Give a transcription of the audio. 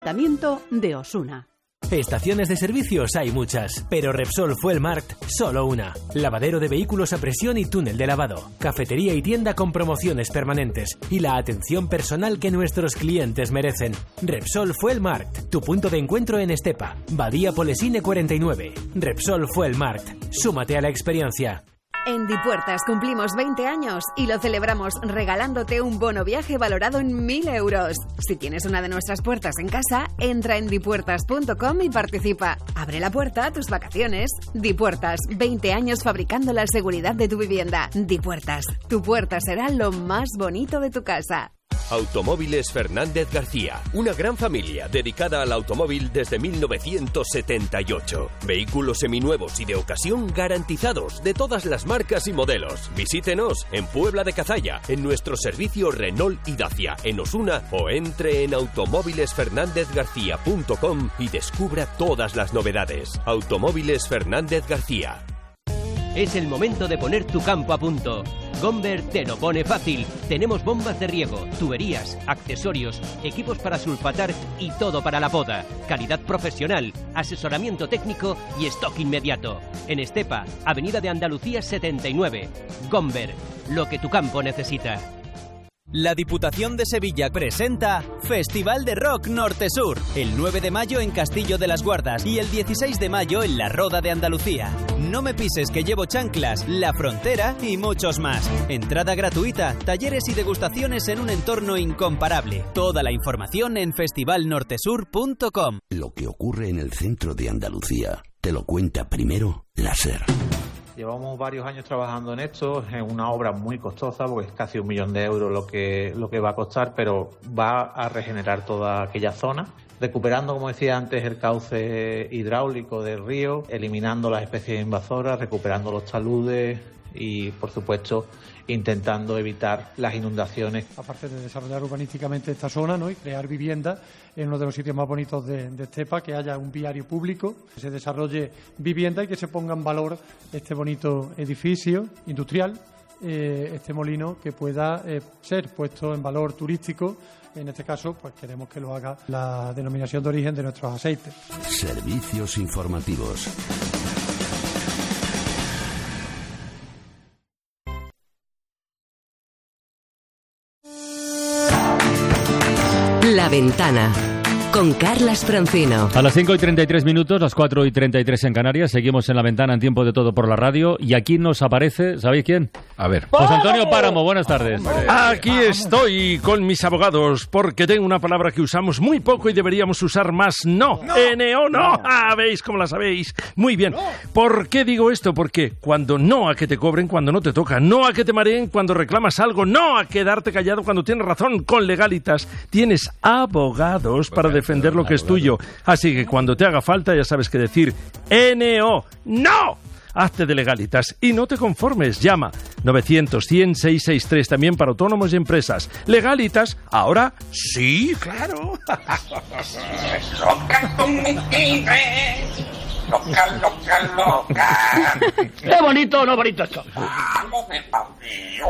Ayuntamiento de Osuna. Estaciones de servicios hay muchas, pero Repsol Fuelmart solo una. Lavadero de vehículos a presión y túnel de lavado. Cafetería y tienda con promociones permanentes. Y la atención personal que nuestros clientes merecen. Repsol Fuelmart, tu punto de encuentro en Estepa. Badía Polesine 49. Repsol Fuelmart. Súmate a la experiencia. En Dipuertas cumplimos 20 años y lo celebramos regalándote un bono viaje valorado en 1.000 euros. Si tienes una de nuestras puertas en casa, entra en dipuertas.com y participa. Abre la puerta a tus vacaciones. Dipuertas, 20 años fabricando la seguridad de tu vivienda. Dipuertas, tu puerta será lo más bonito de tu casa. Automóviles Fernández García, una gran familia dedicada al automóvil desde 1978. Vehículos seminuevos y de ocasión garantizados de todas las marcas y modelos. Visítenos en Puebla de Cazalla, en nuestro servicio Renault y Dacia, en Osuna, o entre en automóvilesfernandezgarcía.com y descubra todas las novedades. Automóviles Fernández García. Es el momento de poner tu campo a punto. Gomber te lo pone fácil. Tenemos bombas de riego, tuberías, accesorios, equipos para sulfatar y todo para la poda. Calidad profesional, asesoramiento técnico y stock inmediato. En Estepa, Avenida de Andalucía 79. Gomber, lo que tu campo necesita. La Diputación de Sevilla presenta Festival de Rock Norte-Sur, el 9 de mayo en Castillo de las Guardas y el 16 de mayo en La Roda de Andalucía. No me pises que llevo chanclas, La Frontera y muchos más. Entrada gratuita, talleres y degustaciones en un entorno incomparable. Toda la información en festivalnortesur.com. Lo que ocurre en el centro de Andalucía te lo cuenta primero la SER. Llevamos varios años trabajando en esto, es una obra muy costosa porque es casi 1 millón de euros lo que va a costar, pero va a regenerar toda aquella zona, recuperando, como decía antes, el cauce hidráulico del río, eliminando las especies invasoras, recuperando los taludes y, por supuesto, intentando evitar las inundaciones. Aparte de desarrollar urbanísticamente esta zona, ¿no?, y crear vivienda en uno de los sitios más bonitos de Estepa, que haya un viario público, que se desarrolle vivienda y que se ponga en valor este bonito edificio industrial, este molino, que pueda ser puesto en valor turístico. En este caso, pues queremos que lo haga la denominación de origen de nuestros aceites. Servicios informativos. La Ventana, con Carlas Francino. A las 5:33, las 4:33 en Canarias, seguimos en La Ventana en Tiempo de Todo por la radio, y aquí nos aparece, ¿sabéis quién? A ver. José Antonio Páramo, buenas tardes. Aquí estoy con mis abogados, porque tengo una palabra que usamos muy poco y deberíamos usar más. No. N-O, no. Ah, ¿veis cómo la sabéis? Muy bien. ¿Por qué digo esto? Porque cuando no a que te cobren cuando no te toca, no a que te mareen cuando reclamas algo, no a quedarte callado cuando tienes razón. Con Legalitas tienes abogados para defender lo que es tuyo. Así que cuando te haga falta ya sabes qué decir. N-O, no. Hazte de Legalitas y no te conformes. Llama 900-100-663 también para autónomos y empresas. Legalitas, ahora sí, claro. Loca con mi tigre. Loca, loca, loca. ¿Es bonito o no bonito esto? Ah, no me